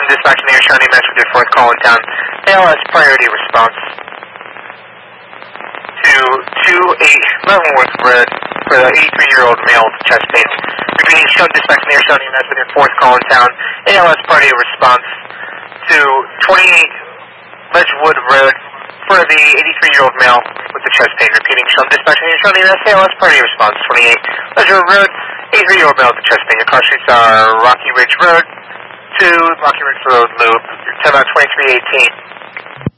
dispatch near Shawnee Metro did fourth call in town. ALS priority response to 28 Leavenworth Road for the 83-year-old male with chest pain. Repeating, Shawnee dispatch near Shawnee Metro did fourth call in town. ALS priority response to 28 Ledgewood Road for the 83-year-old male with the chest pain. Repeating, Shawnee dispatch near Shawnee Metro ALS priority response 28 Ledgewood Road, 83-year-old male with the chest pain. Your car streets are Rocky Ridge Road to Rocky Ridge Road Loop. You're 10 2318.